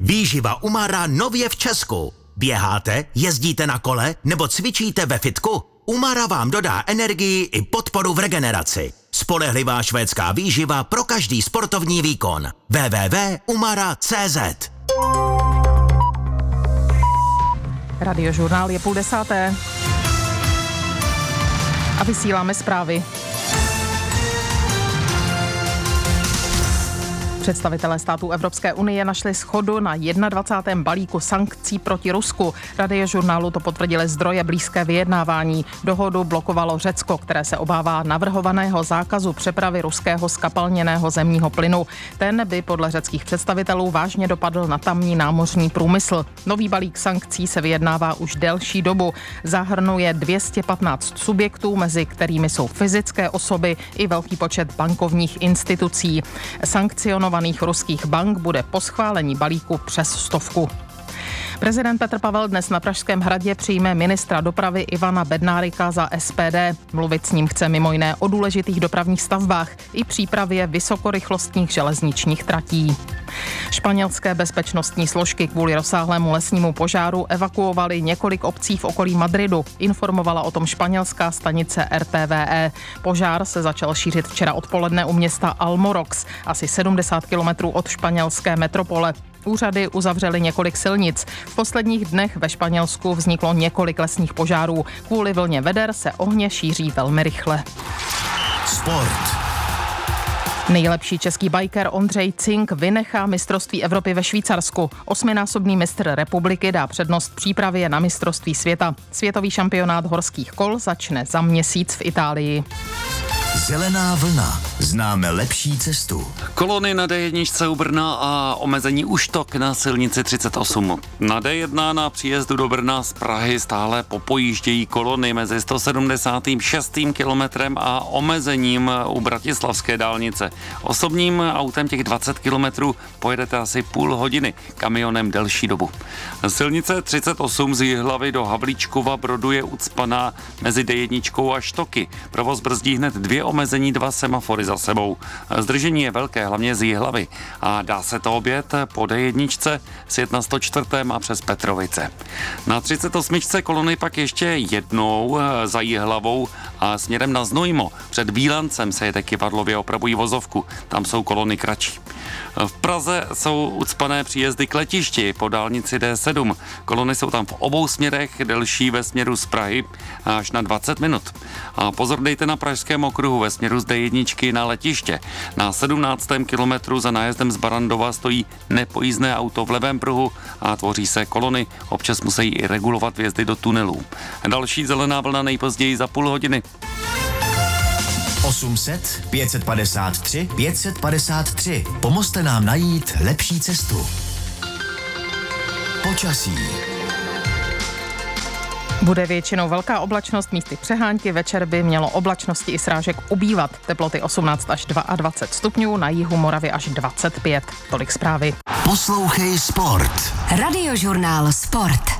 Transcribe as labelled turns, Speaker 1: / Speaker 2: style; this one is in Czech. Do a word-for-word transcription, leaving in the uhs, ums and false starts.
Speaker 1: Výživa Umara nově v Česku. Běháte, jezdíte na kole nebo cvičíte ve fitku? Umara vám dodá energii i podporu v regeneraci. Spolehlivá švédská výživa pro každý sportovní výkon. w w w tečka umara tečka cé zet.
Speaker 2: Radiožurnál je půl desáté a vysíláme zprávy. Představitelé států Evropské unie našli shodu na dvacátém prvním balíku sankcí proti Rusku. Radiožurnálu to potvrdili zdroje blízké vyjednávání. Dohodu blokovalo Řecko, které se obává navrhovaného zákazu přepravy ruského skapalněného zemního plynu. Ten by podle řeckých představitelů vážně dopadl na tamní námořní průmysl. Nový balík sankcí se vyjednává už delší dobu. Zahrnuje dvě stě patnáct subjektů, mezi kterými jsou fyzické osoby i velký počet bankovních institucí. Sankcionovaných ruských bank bude po schválení balíku přes stovku. Prezident Petr Pavel dnes na Pražském hradě přijme ministra dopravy Ivana Bednárika za S P D. Mluvit s ním chce mimo jiné o důležitých dopravních stavbách i přípravě vysokorychlostních železničních tratí. Španělské bezpečnostní složky kvůli rozsáhlému lesnímu požáru evakuovaly několik obcí v okolí Madridu. Informovala o tom španělská stanice R T V E. Požár se začal šířit včera odpoledne u města Almorox, asi sedmdesát kilometrů od španělské metropole. Úřady uzavřely několik silnic. V posledních dnech ve Španělsku vzniklo několik lesních požárů. Kvůli vlně veder se ohně šíří velmi rychle.
Speaker 1: Sport.
Speaker 2: Nejlepší český biker Ondřej Cink vynechá mistrovství Evropy ve Švýcarsku. Osminásobný mistr republiky dá přednost přípravě na mistrovství světa. Světový šampionát horských kol začne za měsíc v Itálii.
Speaker 1: Zelená vlna. Známe lepší cestu.
Speaker 3: Kolony na D jedna u Brna a omezení Uštok na silnici třicet osm. Na D jedna na příjezdu do Brna z Prahy stále popojíždějí kolony mezi sto sedmdesátým šestým kilometrem a omezením u Bratislavské dálnice. Osobním autem těch dvacet kilometrů pojedete asi půl hodiny, kamionem delší dobu. Silnice třicet osm z Jihlavy do Havlíčkova Brodu je ucpaná mezi D jedna a Štoky. Provoz brzdí hned dvě omezení, dva semafory za sebou. Zdržení je velké, hlavně z Jihlavy. A dá se to obět po D jedna, sjet na sto čtyři a přes Petrovice. Na třicet osm kolony pak ještě jednou za Jihlavou a směrem na Znojmo. Před Bílancem se jede Kyvadlově, opravují vozovku. Tam jsou kolony kratší. V Praze jsou ucpané příjezdy k letišti po dálnici D sedm. Kolony jsou tam v obou směrech, delší ve směru z Prahy až na dvacet minut. A pozor dejte na Pražském okruhu ve směru z D jedna na letiště. Na sedmnáctém kilometru za nájezdem z Barandova stojí nepojízdné auto v levém pruhu a tvoří se kolony. Občas musí i regulovat vjezdy do tunelů. Další zelená vlna nejpozději za půl hodiny.
Speaker 1: osm set, pět padesát tři, pět padesát tři. Pomozte nám najít lepší cestu. Počasí.
Speaker 2: Bude většinou velká oblačnost, místy přehánky, večer by mělo oblačnosti i srážek ubývat. Teploty osmnáct až dvacet dva stupňů, na jihu Moravy až dvacet pět. Tolik zprávy.
Speaker 1: Poslouchej Sport.
Speaker 4: Radiožurnál Sport.